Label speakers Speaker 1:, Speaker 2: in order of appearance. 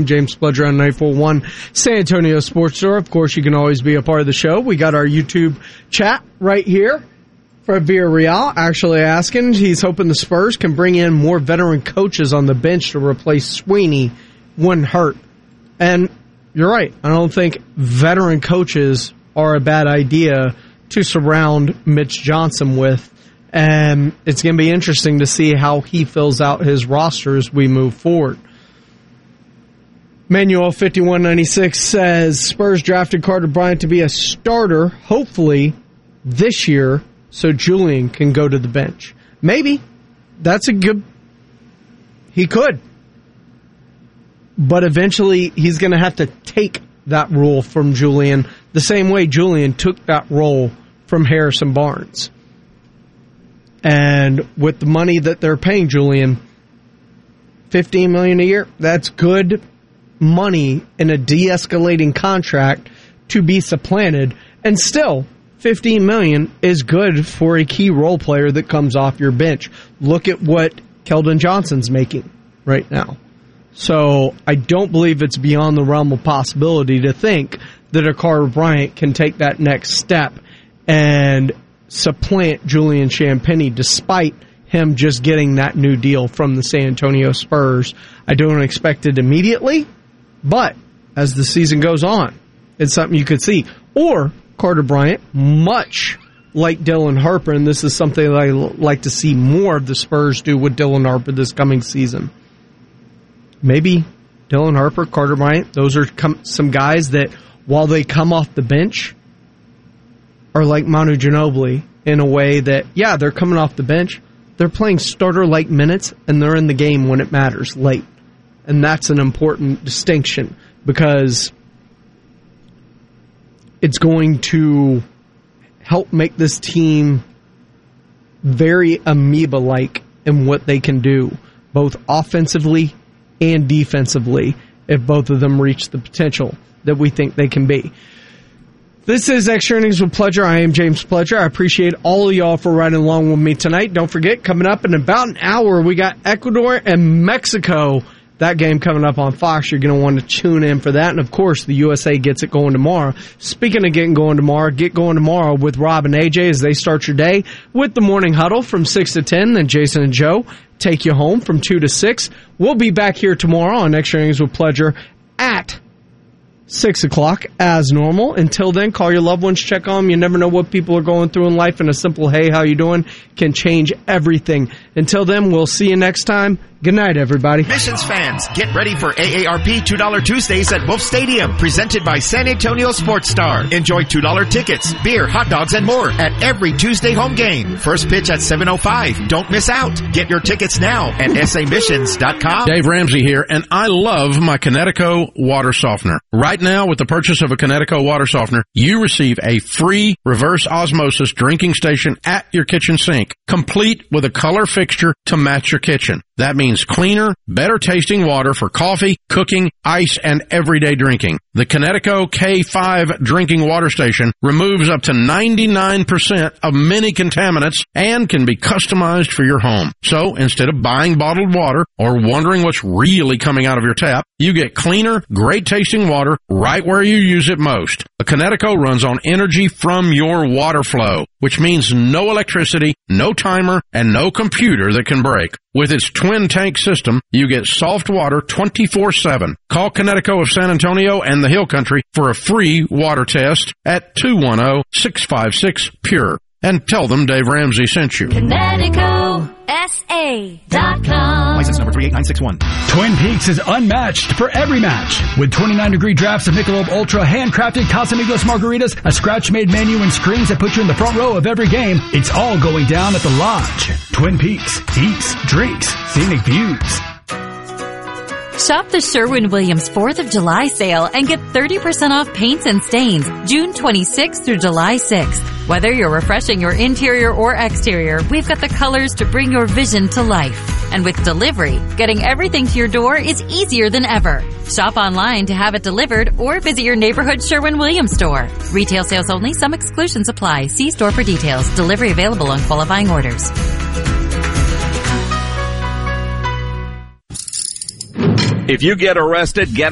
Speaker 1: James Pledger on 94.1 San Antonio Sports Store. Of course, you can always be a part of the show. We got our YouTube chat right here. Fred Villarreal actually asking, he's hoping the Spurs can bring in more veteran coaches on the bench to replace Sweeney when hurt. And you're right. I don't think veteran coaches are a bad idea to surround Mitch Johnson with. And it's going to be interesting to see how he fills out his roster as we move forward. Manuel 5196 says Spurs drafted Carter Bryant to be a starter, hopefully this year, so Julian can go to the bench. Maybe. That's a good... He could. But eventually he's going to have to take that role from Julian the same way Julian took that role from Harrison Barnes. And with the money that they're paying Julian, $15 million a year, that's good money in a de-escalating contract to be supplanted, and still $15 million is good for a key role player that comes off your bench. Look at what Keldon Johnson's making right now. So I don't believe it's beyond the realm of possibility to think that a Carter Bryant can take that next step and supplant Julian Champagnie despite him just getting that new deal from the San Antonio Spurs. I don't expect it immediately, but as the season goes on, it's something you could see. Or Carter Bryant, much like Dylan Harper, and this is something that I like to see more of the Spurs do with Dylan Harper this coming season. Maybe Dylan Harper, Carter Bryant, those are some guys that, while they come off the bench, are like Manu Ginobili in a way that, yeah, they're coming off the bench, they're playing starter-like minutes, and they're in the game when it matters late. And that's an important distinction because it's going to help make this team very amoeba-like in what they can do, both offensively and defensively, if both of them reach the potential that we think they can be. This is Extra Innings with Pledger. I am James Pledger. I appreciate all of y'all for riding along with me tonight. Don't forget, coming up in about an hour, we got Ecuador and Mexico. That game coming up on Fox. You're going to want to tune in for that. And, of course, the USA gets it going tomorrow. Speaking of getting going tomorrow, get going tomorrow with Rob and AJ as they start your day with the Morning Huddle from 6 to 10. Then Jason and Joe take you home from 2 to 6. We'll be back here tomorrow on Extra Innings with Pledger at 6 o'clock as normal. Until then, call your loved ones, check on them. You never know what people are going through in life, and a simple, hey, how you doing, can change everything. Until then, we'll see you next time. Good night, everybody.
Speaker 2: Missions fans, get ready for AARP $2 Tuesdays at Wolf Stadium, presented by San Antonio Sports Star. Enjoy $2 tickets, beer, hot dogs, and more at every Tuesday home game. First pitch at 7:05. Don't miss out. Get your tickets now at samissions.com.
Speaker 3: Dave Ramsey here, and I love my Connecticut water softener. Right now, with the purchase of a Connecticut water softener, you receive a free reverse osmosis drinking station at your kitchen sink, complete with a color fixture to match your kitchen. That means cleaner, better tasting water for coffee, cooking, ice, and everyday drinking. The Connecticut K5 drinking water station removes up to 99% of many contaminants and can be customized for your home. So instead of buying bottled water or wondering what's really coming out of your tap, you get cleaner, great tasting water right where you use it most. The Connecticut runs on energy from your water flow, which means no electricity, no timer, and no computer that can break. With its twin tank system, you get soft water 24/7. Call Connecticut of San Antonio and the Hill Country for a free water test at 210-656-PURE. And tell them Dave Ramsey sent you.
Speaker 4: ConnecticutSA.com.
Speaker 2: License number 38961.
Speaker 5: Twin Peaks is unmatched for every match. With 29-degree drafts of Michelob Ultra, handcrafted Casamigos margaritas, a scratch-made menu, and screens that put you in the front row of every game, it's all going down at the Lodge. Twin Peaks. Eats, drinks, scenic views.
Speaker 4: Shop the Sherwin-Williams 4th of July sale and get 30% off paints and stains June 26th through July 6th. Whether you're refreshing your interior or exterior, we've got the colors to bring your vision to life. And with delivery, getting everything to your door is easier than ever. Shop online to have it delivered or visit your neighborhood Sherwin-Williams store. Retail sales only. Some exclusions apply. See store for details. Delivery available on qualifying orders.
Speaker 6: If you get arrested, get